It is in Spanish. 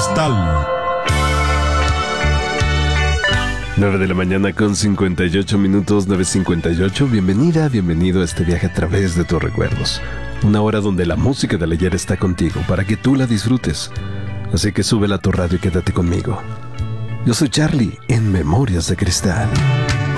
cristal. 9 de la mañana con 58 minutos, 9:58. Bienvenida, bienvenido a este viaje a través de tus recuerdos. Una hora donde la música del ayer está contigo para que tú la disfrutes. Así que súbela a tu radio y quédate conmigo. Yo soy Charlie en Memorias de Cristal.